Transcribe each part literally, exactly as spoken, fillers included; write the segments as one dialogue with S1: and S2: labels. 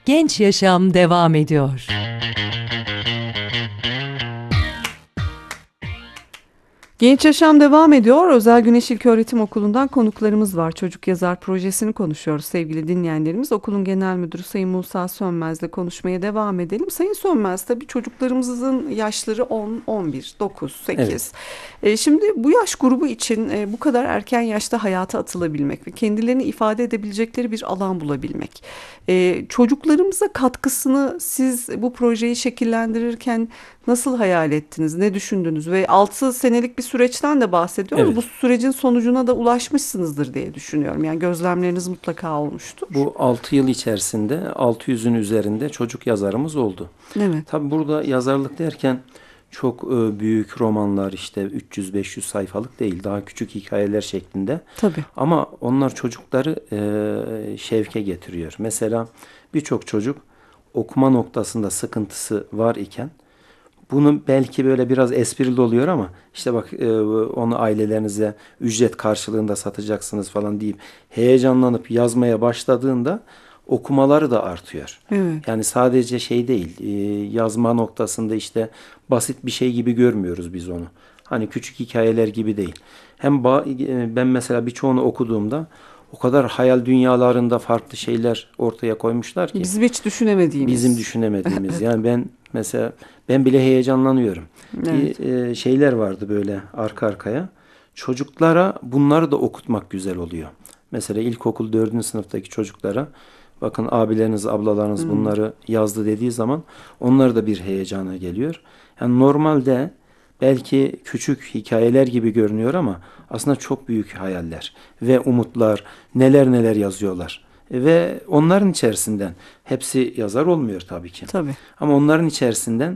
S1: Genç Yaşam devam ediyor.
S2: Genç Yaşam devam ediyor. Özel Güneş İlköğretim Okulu'ndan konuklarımız var. Çocuk Yazar projesini konuşuyoruz sevgili dinleyenlerimiz. Okulun Genel Müdürü Sayın Musa Sönmez'le konuşmaya devam edelim. Sayın Sönmez, tabii çocuklarımızın yaşları on, on bir, dokuz, sekiz.
S3: Evet.
S2: E, şimdi bu yaş grubu için e, bu kadar erken yaşta hayata atılabilmek ve kendilerini ifade edebilecekleri bir alan bulabilmek. E, çocuklarımıza katkısını siz bu projeyi şekillendirirken nasıl hayal ettiniz, ne düşündünüz ve altı senelik bir süreçten de bahsediyoruz.
S3: Evet.
S2: Bu sürecin sonucuna da ulaşmışsınızdır diye düşünüyorum. Yani gözlemleriniz mutlaka olmuştur.
S3: Bu altı yıl içerisinde altı yüzün üzerinde çocuk yazarımız oldu.
S2: Evet.
S3: Tabii burada yazarlık derken çok e, büyük romanlar, işte üç yüz beş yüz sayfalık değil, daha küçük hikayeler şeklinde.
S2: Tabii.
S3: Ama onlar çocukları e, şevke getiriyor. Mesela birçok çocuk okuma noktasında sıkıntısı var iken, bunu belki böyle biraz esprili oluyor ama işte bak e, onu ailelerinize ücret karşılığında satacaksınız falan deyip heyecanlanıp yazmaya başladığında okumaları da artıyor.
S2: Evet.
S3: Yani sadece şey değil, e, yazma noktasında işte basit bir şey gibi görmüyoruz biz onu. Hani küçük hikayeler gibi değil. Hem ba- e, ben mesela birçoğunu okuduğumda o kadar hayal dünyalarında farklı şeyler ortaya koymuşlar ki.
S2: Bizim hiç düşünemediğimiz.
S3: Bizim düşünemediğimiz. Yani ben mesela ben bile heyecanlanıyorum.
S2: Evet.
S3: Bir e, şeyler vardı böyle arka arkaya. Çocuklara bunları da okutmak güzel oluyor. Mesela ilkokul dördüncü sınıftaki çocuklara bakın abileriniz, ablalarınız
S2: Hmm.
S3: bunları yazdı dediği zaman onlar da bir heyecana geliyor. Yani normalde belki küçük hikayeler gibi görünüyor ama aslında çok büyük hayaller ve umutlar, neler neler yazıyorlar. Ve onların içerisinden hepsi yazar olmuyor tabii ki.
S2: Tabii.
S3: Ama onların içerisinden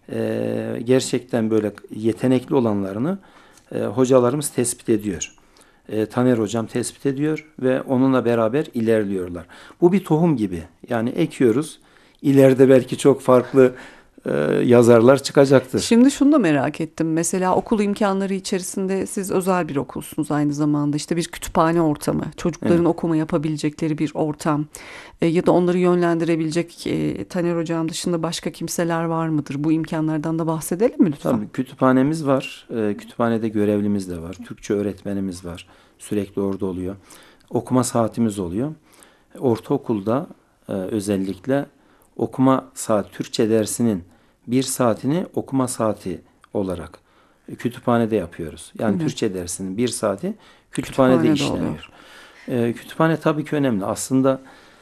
S3: e, gerçekten böyle yetenekli olanlarını e, hocalarımız tespit ediyor. E, Taner hocam tespit ediyor ve onunla beraber ilerliyorlar. Bu bir tohum gibi. Yani ekiyoruz. İleride belki çok farklı e, yazarlar çıkacaktır.
S2: Şimdi şunu da merak ettim. Mesela okul imkanları içerisinde siz özel bir okulsunuz aynı zamanda. İşte bir kütüphane ortamı, çocukların
S3: Evet.
S2: okuma yapabilecekleri bir ortam e, ya da onları yönlendirebilecek e, Taner Hocam dışında başka kimseler var mıdır? Bu imkanlardan da bahsedelim mi lütfen?
S3: Tabii kütüphanemiz var. E, kütüphanede görevlimiz de var. Türkçe öğretmenimiz var. Sürekli orada oluyor. Okuma saatimiz oluyor. Ortaokulda e, özellikle okuma saat Türkçe dersinin bir saatini okuma saati olarak e, kütüphanede yapıyoruz. Yani
S2: Evet.
S3: Türkçe dersinin bir saati kütüphanede,
S2: Kütüphanede
S3: işleniyor. E, kütüphane tabii ki önemli. Aslında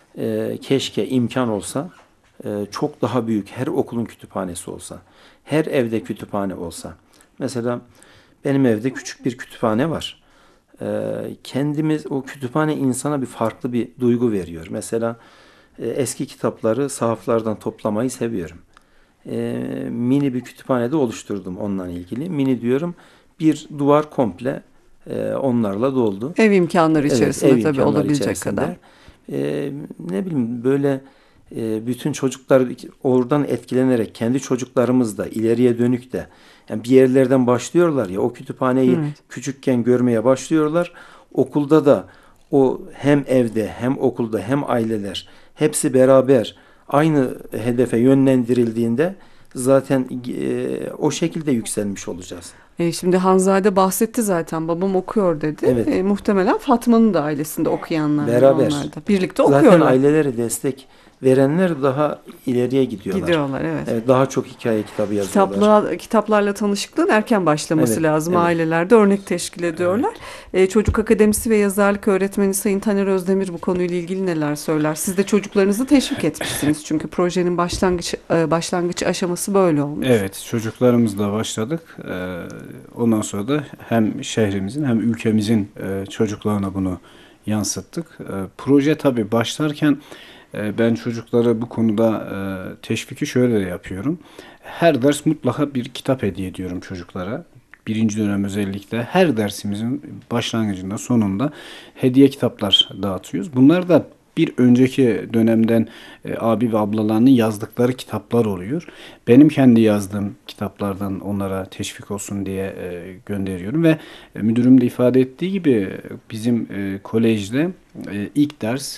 S3: e, keşke imkan olsa e, çok daha büyük her okulun kütüphanesi olsa. Her evde kütüphane olsa. Mesela benim evde küçük bir kütüphane var. Ee, kendimiz o kütüphane insana bir farklı bir duygu veriyor. Mesela e, eski kitapları sahaflardan toplamayı seviyorum. Ee, mini bir kütüphane de oluşturdum onunla ilgili. Mini diyorum, bir duvar komple e, onlarla doldu.
S2: Ev imkanları
S3: Evet,
S2: içerisinde
S3: ev
S2: tabii
S3: imkanları
S2: olabilecek
S3: içerisinde.
S2: kadar.
S3: Ee, ne bileyim böyle e, bütün çocuklar oradan etkilenerek kendi çocuklarımız da ileriye dönük de yani bir yerlerden başlıyorlar ya, o kütüphaneyi
S2: Evet.
S3: küçükken görmeye başlıyorlar. Okulda da o hem evde hem okulda hem aileler hepsi beraber aynı hedefe yönlendirildiğinde zaten e, o şekilde yükselmiş olacağız.
S2: E, şimdi Hanzade bahsetti zaten, babam okuyor dedi.
S3: Evet.
S2: E, muhtemelen Fatma'nın da ailesinde okuyanlar var,
S3: Beraber.
S2: onlar da. Birlikte
S3: Zaten
S2: okuyorlar.
S3: ailelere destek verenler daha ileriye gidiyorlar.
S2: Gidiyorlar, evet.
S3: Evet, daha çok hikaye kitabı yazıyorlar.
S2: Kitapla, kitaplarla tanışıklığın erken başlaması
S3: Evet,
S2: lazım.
S3: evet.
S2: Ailelerde örnek teşkil ediyorlar. E, çocuk akademisi ve yazarlık öğretmeni Sayın Taner Özdemir bu konuyla ilgili neler söyler? Siz de çocuklarınızı teşvik etmişsiniz. Çünkü projenin başlangıç e, başlangıç aşaması böyle olmuş.
S4: Evet, çocuklarımızla başladık. Ee, ondan sonra da hem şehrimizin hem ülkemizin e, çocuklarına bunu yansıttık. E, proje tabii başlarken e, ben çocuklara bu konuda e, teşviki şöyle yapıyorum. Her ders mutlaka bir kitap hediye ediyorum çocuklara. Birinci dönem özellikle her dersimizin başlangıcında, sonunda hediye kitaplar dağıtıyoruz. Bunlar da bir önceki dönemden e, abi ve ablalarının yazdıkları kitaplar oluyor. Benim kendi yazdığım kitaplardan onlara teşvik olsun diye e, gönderiyorum ve e, müdürüm de ifade ettiği gibi bizim e, kolejde e, ilk ders